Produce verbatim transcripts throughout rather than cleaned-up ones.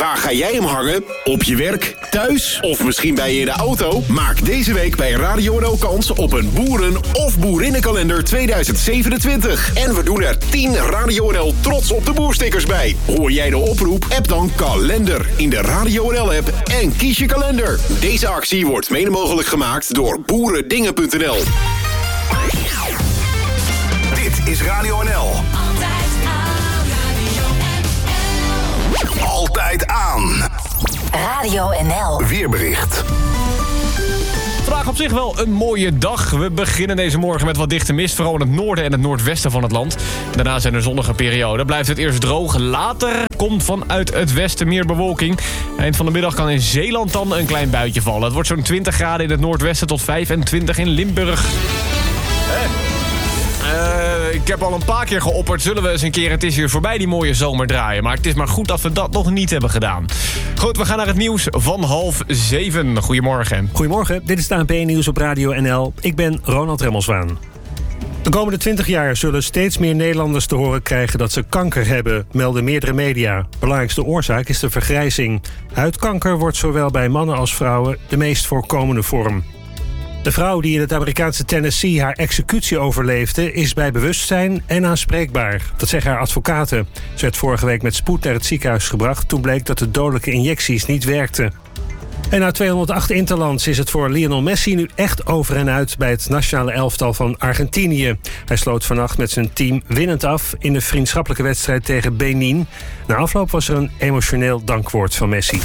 Waar ga jij hem hangen? Op je werk, thuis of misschien bij je in de auto? Maak deze week bij Radio N L kans op een boeren- of boerinnenkalender tweeduizend zevenentwintig. En we doen er tien Radio N L Trots op de Boerstickers bij. Hoor jij de oproep? App dan kalender in de Radio N L app en kies je kalender. Deze actie wordt mede mogelijk gemaakt door boerendingen punt n l. Dit is Radio N L. Altijd aan. Radio N L. Weerbericht. Vandaag op zich wel een mooie dag. We beginnen deze morgen met wat dichte mist, vooral in het noorden en het noordwesten van het land. Daarna zijn er zonnige perioden. Blijft het eerst droog. Later komt vanuit het westen meer bewolking. Eind van de middag kan in Zeeland dan een klein buitje vallen. Het wordt zo'n twintig graden in het noordwesten tot vijfentwintig in Limburg. Uh, ik heb al een paar keer geopperd. Zullen we eens een keer Het is hier voorbij die mooie zomer draaien. Maar het is maar goed dat we dat nog niet hebben gedaan. Goed, we gaan naar het nieuws van half zeven. Goedemorgen. Goedemorgen, dit is het A N P-nieuws op Radio N L. Ik ben Ronald Remmelswaan. De komende twintig jaar zullen steeds meer Nederlanders te horen krijgen dat ze kanker hebben, melden meerdere media. Belangrijkste oorzaak is de vergrijzing. Huidkanker wordt zowel bij mannen als vrouwen de meest voorkomende vorm. De vrouw die in het Amerikaanse Tennessee haar executie overleefde is bij bewustzijn en aanspreekbaar. Dat zeggen haar advocaten. Ze werd vorige week met spoed naar het ziekenhuis gebracht toen bleek dat de dodelijke injecties niet werkten. En na tweehonderdacht interlands is het voor Lionel Messi nu echt over en uit bij het nationale elftal van Argentinië. Hij sloot vannacht met zijn team winnend af in de vriendschappelijke wedstrijd tegen Benin. Na afloop was er een emotioneel dankwoord van Messi.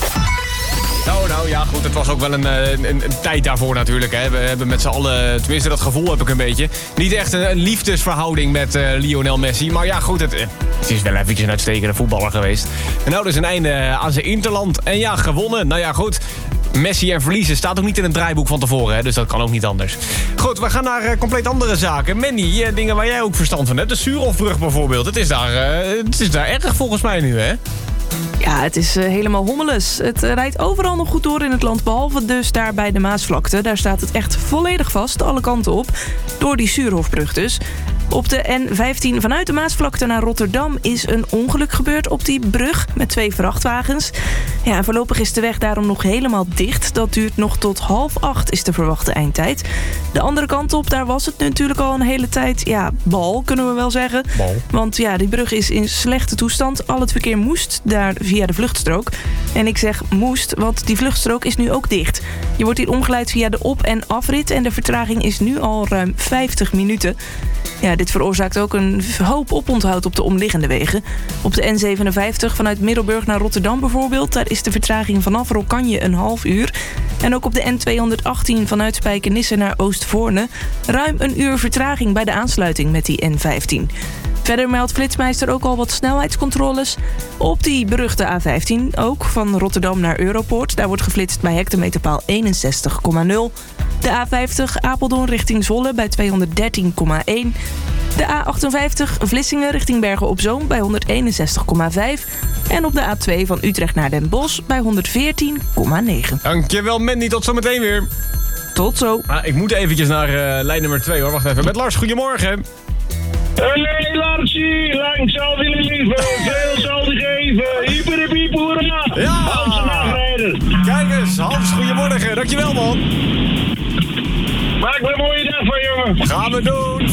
Nou, nou ja, goed. Het was ook wel een, een, een tijd daarvoor natuurlijk. Hè. We hebben met z'n allen, tenminste dat gevoel heb ik een beetje, niet echt een, een liefdesverhouding met uh, Lionel Messi. Maar ja, goed, het, het is wel eventjes een uitstekende voetballer geweest. En nou dus een einde aan zijn interland. En ja, gewonnen. Nou ja, goed. Messi en verliezen staat ook niet in het draaiboek van tevoren, hè, dus dat kan ook niet anders. Goed, we gaan naar uh, compleet andere zaken. Manny, uh, dingen waar jij ook verstand van hebt. De Suurhofbrug bijvoorbeeld. Het is daar, uh, het is daar erg volgens mij nu, hè? Ja, het is uh, helemaal hommeles. Het uh, rijdt overal nog goed door in het land, behalve dus daar bij de Maasvlakte. Daar staat het echt volledig vast, alle kanten op, door die Suurhofbrug dus. Op de N vijftien vanuit de Maasvlakte naar Rotterdam is een ongeluk gebeurd op die brug met twee vrachtwagens. Ja, voorlopig is de weg daarom nog helemaal dicht. Dat duurt nog tot half acht is de verwachte eindtijd. De andere kant op, daar was het natuurlijk al een hele tijd, ja, bal kunnen we wel zeggen. Bal. Want ja, die brug is in slechte toestand. Al het verkeer moest daar via de vluchtstrook. En ik zeg moest, want die vluchtstrook is nu ook dicht. Je wordt hier omgeleid via de op- en afrit en de vertraging is nu al ruim vijftig minuten. Ja, dit veroorzaakt ook een hoop oponthoud op de omliggende wegen. Op de N zevenenvijftig vanuit Middelburg naar Rotterdam bijvoorbeeld, daar is de vertraging vanaf Rokkanje een half uur. En ook op de N tweehonderdachttien vanuit Spijkenisse naar Oostvoorne ruim een uur vertraging bij de aansluiting met die N vijftien. Verder meldt Flitsmeister ook al wat snelheidscontroles op die beruchte A vijftien. Ook van Rotterdam naar Europoort. Daar wordt geflitst bij hectometerpaal eenenzestig komma nul. De A vijftig Apeldoorn richting Zwolle bij tweehonderddertien komma één. De A achtenvijftig Vlissingen richting Bergen op Zoom bij honderdeenenzestig komma vijf. En op de A twee van Utrecht naar Den Bosch bij honderdveertien komma negen. Dankjewel Mandy, tot zometeen weer. Tot zo. Ah, ik moet eventjes naar uh, lijn nummer twee hoor. Wacht even. Met Lars, goedemorgen. Hey Larsie, lang zal die leven, veel zal die geven, hyper de piep, hoera! Ja! Hans de nachtrijder. Kijk eens, Hans, goedemorgen. Dankjewel man. Maak er een mooie dag van, jongen. Gaan we doen.